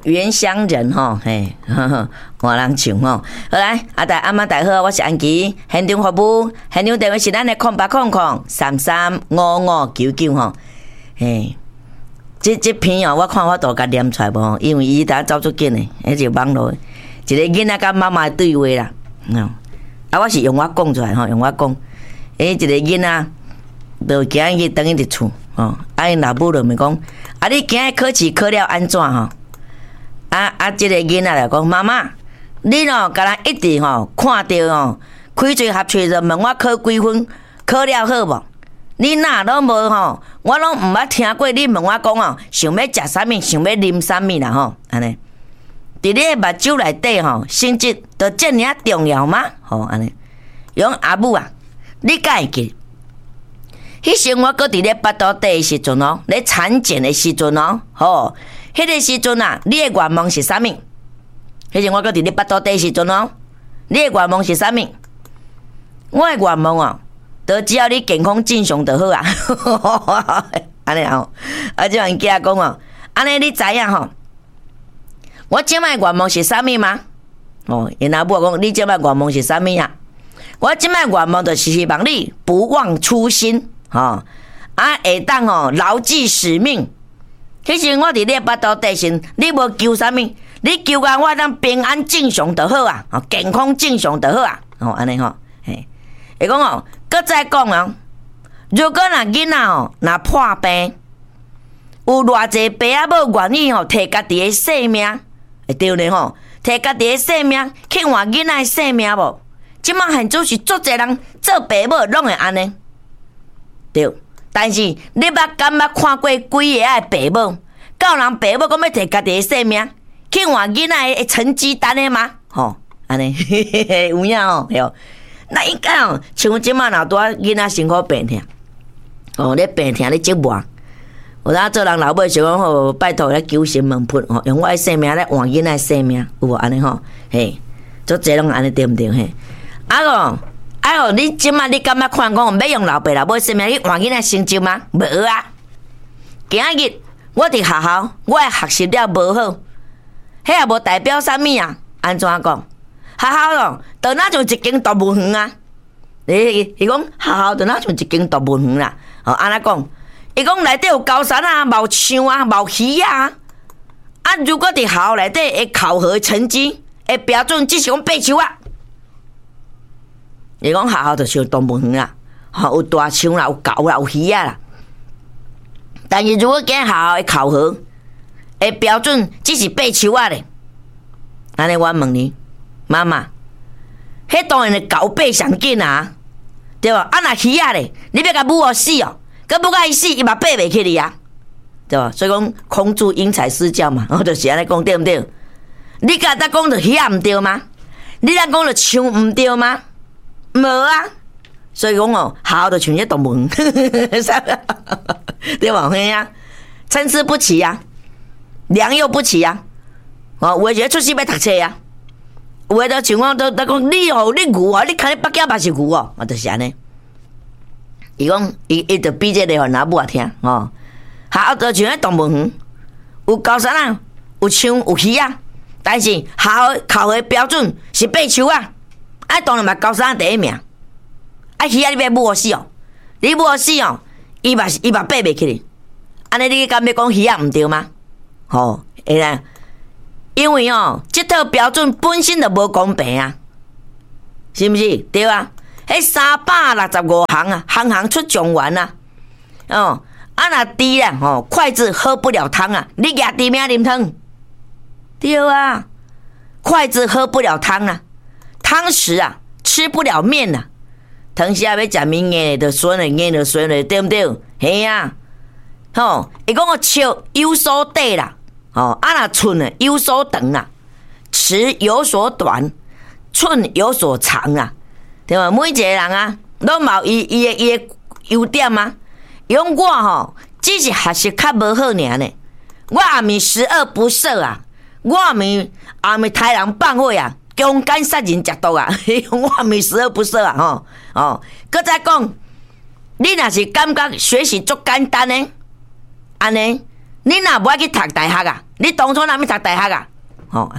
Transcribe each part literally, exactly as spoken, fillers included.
原乡人吼，嘿，换人唱吼。好来，阿大阿妈大好，我是安琪，现场服务，现场电话是咱的空八空空三三五五九九吼，嘿。这这篇哦，我看我都甲念出来无，因为伊呾走出紧诶，迄就网络一个囡仔甲妈妈对话啦，嗯，啊，我是用我讲出来吼，用我讲，诶，一个囡仔就今日等于伫厝，吼，啊，因老母就问讲，啊，你今日考试考了安怎吼？啊啊，即个囡仔来讲，妈妈，你哦，甲人一直吼看到哦，开嘴合喙就问我考几分，考了好无？你哪拢无吼，我拢毋捌听过你问我讲哦，想要食啥物，想要啉啥物啦吼，安尼。伫你目睭内底吼，成绩都遮尔啊重要吗？吼，安尼。用阿母啊，你敢会记？迄时我搁伫咧巴肚底诶时阵哦，咧产检诶时阵哦，吼，迄个时阵啊，你诶愿望是啥物？迄时我搁伫咧巴肚底诶时阵哦，你诶愿望是啥物？我诶愿望哦。都只要你健康正常就好啊，安尼吼，啊，即人囝讲哦，安尼你知影吼？我即摆愿望是啥物吗？哦，因阿母讲，你即摆愿望是啥物啊？我即摆愿望就是希望你不忘初心，吼、哦，啊，会当吼牢记使命。迄时我伫咧巴肚底时，你无求啥物？你求讲我当平安正常就好啊，哦，健康正常就好啊，哦，安尼吼，嘿，会讲哦。搁再讲啊，如果若囡仔哦，若破病，有偌济爸仔母愿意吼，摕家己的性命，会对呢吼，摕家己的性命去换囡仔的性命无？即摆现做是足侪人做爸母拢会安尼，对。但是你捌敢捌看过几个爱爸母？教人爸母讲要摕家己的性命去换囡仔的成绩单的吗？吼，安尼有影吼，对。那应该哦，像即马若拄仔囡仔身躯病痛，哦，咧病痛咧折磨，有当做人老母想讲吼，拜托咧求神问卜吼，用我的性命咧换囡仔性命，有无安尼吼？嘿，足侪拢安尼对毋对嘿？啊个，啊个，你即马你敢捌看讲要用老爸老母性命去换囡仔成绩吗？无啊！今日我伫学校，我的学习了无好，迄也无代表啥物啊？安怎讲？学校咯，就那像一间动物园啊！伊伊讲学校就那像一间动物园啦。哦，安尼讲，伊讲内底有高山啊，冇树啊，冇鱼啊。啊，如果伫学校内底会考核成绩的标准，只是讲爬树啊。伊讲学校就像动物园啦，吼有大树啦，有狗啦，有鱼啊啦。但是如果今学校的考核的标准只是爬树啊咧，安尼我问你。妈妈，迄当然是狗爬上紧啊，对吧？啊，若鱼仔咧，你要甲母互死哦，佮母甲伊死，伊嘛爬袂起哩啊，对吧？所以讲空注因材施教嘛，我就是安尼讲，对毋对？你甲咱讲着鱼仔毋对吗？你咱讲着树毋对吗？无啊，所以讲哦，学校就像只动物园，对吧？嘿啊，参差不齐啊，良莠不齐啊，哦，有诶就出世要读册啊。有诶，就像我都都讲你哦，你牛啊，你看你北京嘛是牛哦，我就是安尼。伊讲伊伊就比这个互老母也听哦，学校就像咧动物园，有高山啊，有树有鱼啊，但是学校考核标准是爬树啊，啊当然嘛高山第一名，啊鱼啊你要母死哦，你母死哦，伊嘛是伊嘛爬袂起哩，安尼你敢要讲鱼啊毋对吗？吼，会啦。因为哦，这套标准本身就无公平啊，是不是？对啊，迄三百六十五行啊，行行出状元啊。哦，啊若猪啦，吼、哦，筷子喝不了汤啊，你举猪命啉汤？对啊，筷子喝不了汤啊，汤匙啊吃不了面啊，汤匙啊要食面硬就酸了，硬就酸了，对不对？嘿啊，吼，伊讲个笑有所短啦。哦，啊那寸呢有所长啊，尺有所短，寸有所长啊，对吧？每一个人啊，拢有伊伊的伊的优点啊。用我吼，只是学习较无好尔呢。我也毋是十恶不赦啊，我也毋是也毋是杀人放火啊，强奸杀人食毒啊，我也毋是十恶不赦啊，吼哦。搁再讲，你若是感觉学习足简单呢，安尼。 你若无爱去读大学啊？你当初哪物读大学啊？吼、哦，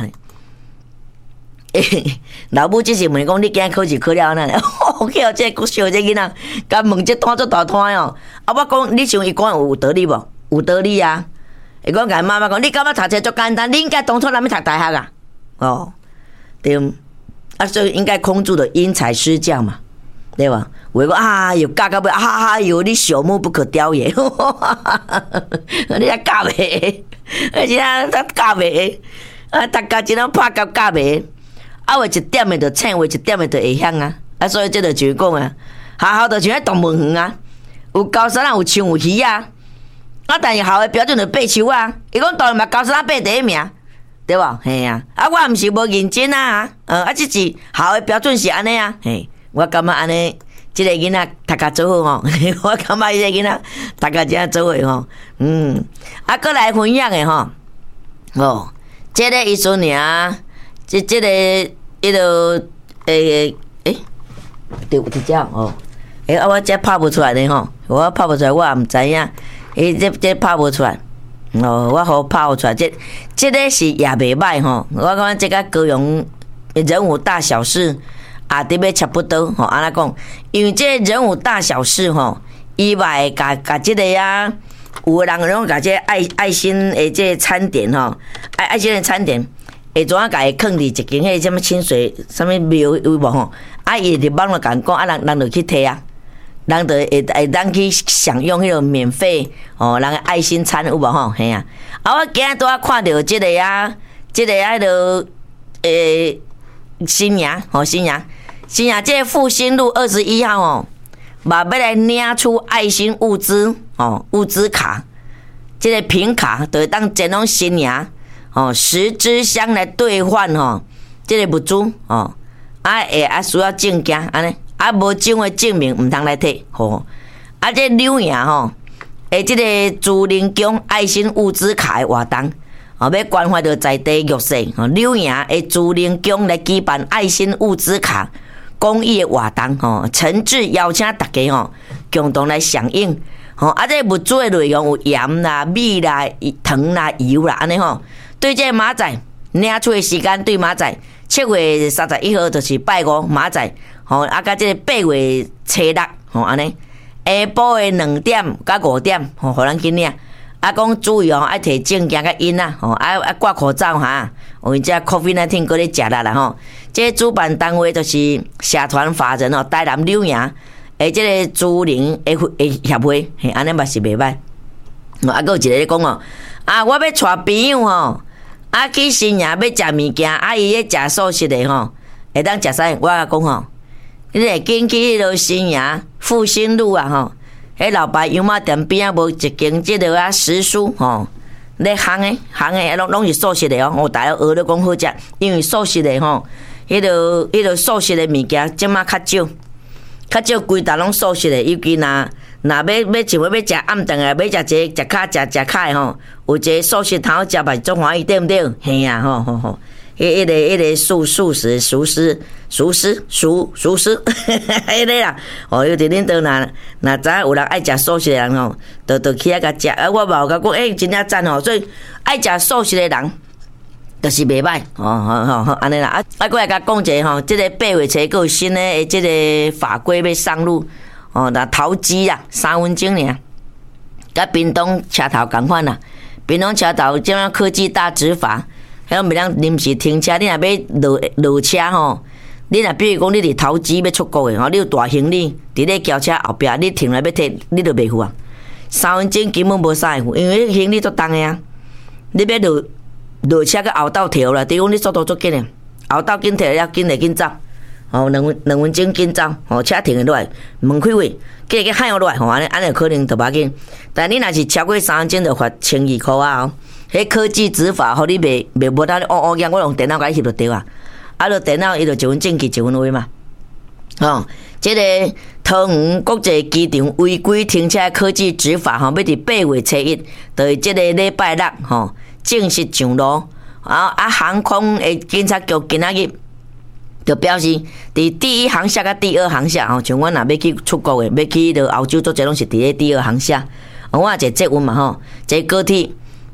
欸、老母只是问讲，你今考试考了安怎？哦，去哦，这个小这囡仔，甲问这摊做大摊哦。啊，我讲，你想伊讲有道理无？有道理啊！伊讲甲妈妈讲，你感觉读册足简单，你应该当初哪物读大学啊？哦，对，啊，所以应该控制的因材施教嘛，对吧？我讲啊哟，教到尾啊哈哟，你朽木不可雕也，你还教袂？而且啊，他教袂？啊，大家真正拍教教袂？啊，话一点的就醒，话一点的就会晓啊！啊，所以这就就是讲啊，学校就像动物园啊，有高山啊，有树有鱼啊。啊，但是校的标准就爬树啊。伊讲当然嘛，高山爬第一名，对无？嘿啊，啊，我毋是无认真啊，呃，啊，即是校的标准是安尼啊，嘿，我感觉安尼。即个囡仔读甲做好吼，我感觉伊个囡仔读甲真做伙吼，嗯，啊，搁来分享诶吼，哦，即个伊阵尔，即即个迄落诶诶，对，有只哦，诶，啊，我这拍不出来咧吼，我拍不出来，我也毋知影，诶，这这拍不出来，哦，我好拍出来，这即个是也袂歹吼，我感觉这个高雄人物大小事。啊，伫要差不多吼，安尼讲，因为这人物大小事吼，伊嘛甲甲即个啊，有人拢甲这爱爱心诶，这餐点吼，爱爱心诶餐点，会怎啊甲伊放伫一间迄什么清水什么庙有无吼？啊，伊伫网络甲讲，啊人人就去摕啊，人就会会当去享用迄个免费哦，人诶爱心餐有无吼？嘿啊，啊我今仔拄啊看到即个啊，即个啊落诶新娘吼新娘。新娘，这复兴路二十一号哦，嘛要来领出爱心物资哦，物资卡，这个凭卡就会当前往新娘哦，十支香来兑换哦，这个物资哦，啊会啊需要证件安尼，啊无证的证明唔通来摕吼，啊这柳营吼，诶这个竹林宫爱心物资卡的活动。哦，要关怀到在地弱势哦，柳营的竹林宫来举办爱心物资卡公益的活动吼，诚挚邀请大家吼共同来响应吼。啊，这物资的内容有盐啦、米啦、糖啦、油啦，安尼吼。对这马仔领出的时间，对马仔七月三十一号就是拜五马仔吼，啊，甲这八月初六吼安尼，下晡的两点甲五点吼，互咱去领。啊，讲注意哦，爱摕证件甲印啊，吼，爱爱挂口罩哈。有因遮 COVID 十九 搁咧食力啦吼。这主办单位就是社团法人哦，台南柳营诶，这个竹林诶诶协会，嘿，安尼嘛是袂歹。啊，搁有一个咧讲哦，啊，我要带朋友吼，啊去新营要食物件，啊伊咧食素食的吼，会当食啥？我讲吼，你会紧去迄落新营复兴路啊吼。迄老爸羊肉店边仔无一间即个啊食蔬吼，咧烘诶烘诶，拢拢是素食的哦。我大家学咧讲好食，因为素食的吼，迄落迄落素食的物件即马较少，较少规搭拢素食的。尤其若若要要想要要食暗顿诶，要食一个食卡食食卡诶吼，有一个素食头食嘛足欢喜，对毋对？嘿啊，吼吼吼。迄迄个迄个素素食熟食熟食熟熟食，迄个啦，哦，有伫恁倒若若知影有人爱食素食的人吼，就就起来甲食。啊，我嘛有甲讲，诶，真正赞吼，所以爱食素食的人，就是袂歹，哦吼吼，安尼啦。啊啊，过来甲讲一个吼，即个八月初佫有新的即个法规要上路，哦，若头机啊，三分钟尔，甲屏东车头共款啦，屏东车头即样科技大执法。迄种袂当临时停车，你若要落落车吼，你若比如讲你伫头机要出国诶吼，你有大行李伫咧轿车后壁，你停来要摕，你就袂付啊。三分钟根本无啥会付，因为行李足重诶啊。你要落落车个后斗摕啦，比如讲你速度足紧诶，后斗紧摕了紧来紧走，吼两分两分钟紧走，吼车停落来，门开位，继续喊落来，吼安尼安尼可能就无紧。但你若是超过三分钟，就罚千二箍啊吼。迄科技执法，互你袂袂无当哦哦，我用电脑甲伊翕就对啊。啊，落电脑伊就一份证据一份话嘛。哦，即、这个桃园国际机场违规停车科技执法吼，要伫八月初一，就是即个礼拜六吼正式上路。啊啊，航空诶警察局今仔日就表示，伫第一航厦甲第二航厦吼，像阮若要去出国诶，要去到欧洲做这拢是伫咧第二航厦。我也一个接运嘛吼，这高铁。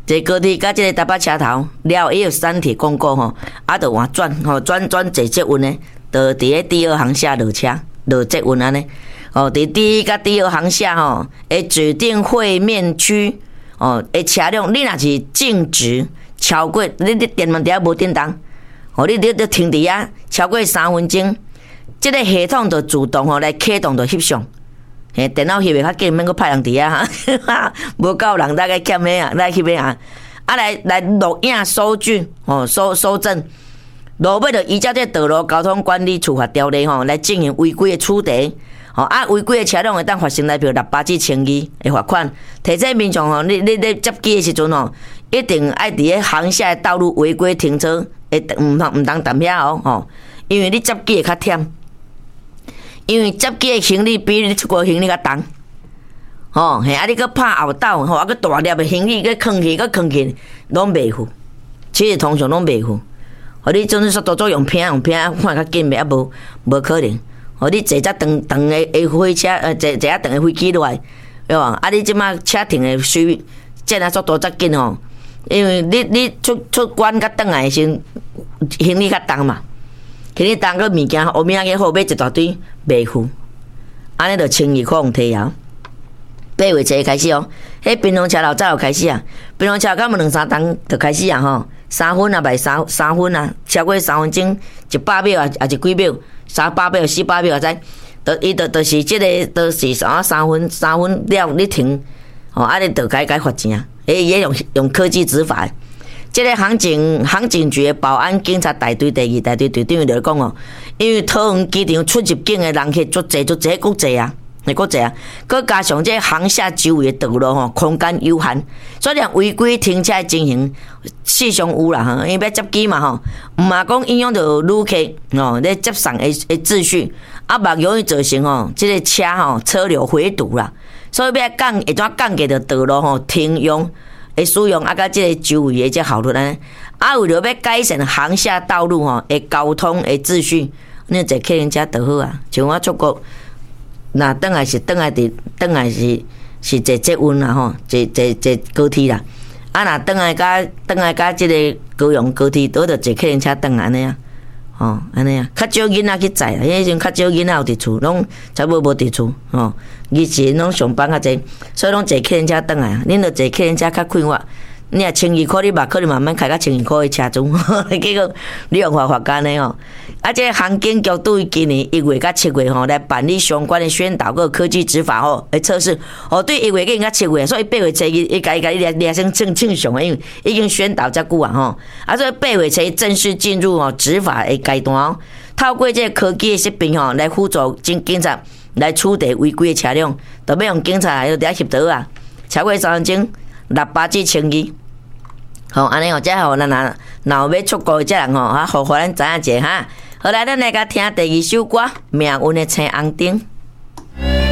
坐高铁甲即个台北车头了，伊有三铁公告吼，啊，着换转吼转转坐捷运呢，着伫个第二航厦落车落捷运安尼。哦，伫第一甲第二航厦吼，诶指定会面区哦，诶车辆你若是静止超过你你电门底下无震动，哦，你你你停伫遐超过三分钟，即、这个系统就自动吼来启动就翕相。嘿，电脑翕的较紧，免阁派人伫遐哈，无够人大概欠咩啊，来翕的啊，啊来来录影收据，哦收收证，落尾着依照这道路交通管理处罚条例吼来进行违规的处罚，哦啊违规的车辆会当发生来票六百至千二的罚款。提醒民众吼，你你你接机的时阵吼，一定爱伫咧航厦的道路违规停车，会唔通唔当站遐哦，吼，因为你接机会较忝。因为接机的行李比你出国行李较重，吼，嘿，啊，你搁拍后斗，吼，啊，搁大粒的行李搁囥去，搁囥去，拢袂赴。其实通常拢袂赴。互你总是速度做用拼用拼，看较紧袂啊无无可能。互你坐只长长的的火车，呃，坐坐啊长的飞机落来，对吧？啊，你即马车停的随这啊速度则紧吼，因为你你出出关甲转来先行李较重嘛。今日当个物件，后面个后尾一大堆袂赴，安尼就千二块用提摇。八月七开始哦，迄槟榔车头早就开始啊，槟榔车到两三档就开始啊吼，三分啊卖三三分啊，超过三分钟一百秒啊，也是几秒，三百秒、四百秒啊，知？就伊就就是即、这个，就是啥三分三分了你停，哦，啊你就该该罚钱啊，诶，也用用科技执法。这个航警航警局保安警察大队第二大队队长就讲哦，因为桃园机场出入境的人客足侪足侪，够侪啊，会够侪啊，佮加上这航厦周围的道路吼空间有限，所以连违规停车的情形时常有啦哈，因为要接机嘛吼，毋嘛讲影响到旅客哦咧接送的的秩序，啊嘛容易造成吼这个车吼车流回堵啦，所以要降会怎降低着道路吼停用。会使用啊，甲即个周围的这效率呢？啊，为了要改善航厦道路吼的交通的秩序，你坐客运车就好啊。像我出国，那等来是等来伫等来是是坐捷运啦吼，坐坐坐高铁啦。啊，那等来甲等来甲即个高雄高铁，倒着坐客运车等安尼啊。哦，安尼啊，较少囡仔去载啊，迄阵较少囡仔有伫厝，拢差不多无伫厝，吼，以前拢上班较济，所以拢坐客运车转来啊。恁着坐客运车较快活，你若千二块，你嘛可能慢慢开到千二块的车资，结果你用罚罚干呢吼。啊，这航警局对于今年一月到七月吼来办理相关的宣导个科技执法吼的测试，哦，对一月到七月，所以八月初一伊家伊家伊咧声正庆祥，因为已经宣导遮久啊吼，啊，所以八月初正式进入哦执法的阶段哦，透过这科技的设备吼来辅助警警察来处理违规的车辆，就要用警察来伫遐协调啊，超过三分钟六百至千二。吼，安尼吼，才互咱若若要出国的这人吼，啊，互互咱知影者哈。好来，咱来甲听第二首歌《命运的青红灯》。